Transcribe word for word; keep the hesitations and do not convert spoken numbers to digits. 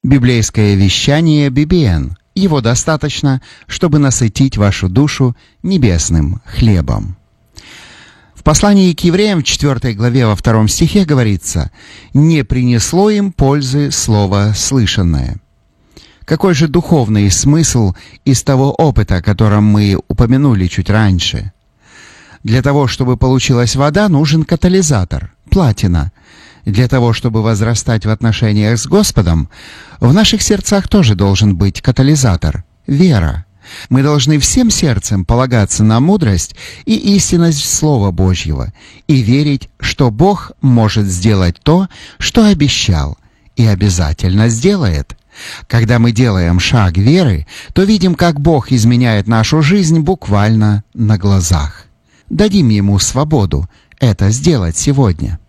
Библейское вещание би би эн. Его достаточно, чтобы насытить вашу душу небесным хлебом. В послании к евреям в четвёртой главе во втором стихе говорится: «Не принесло им пользы слово слышанное». Какой же духовный смысл из того опыта, о котором мы упомянули чуть раньше? Для того, чтобы получилась вода, нужен катализатор – платина. Для того, чтобы возрастать в отношениях с Господом, в наших сердцах тоже должен быть катализатор – вера. Мы должны всем сердцем полагаться на мудрость и истинность Слова Божьего и верить, что Бог может сделать то, что обещал, и обязательно сделает. Когда мы делаем шаг веры, то видим, как Бог изменяет нашу жизнь буквально на глазах. Дадим Ему свободу это сделать сегодня.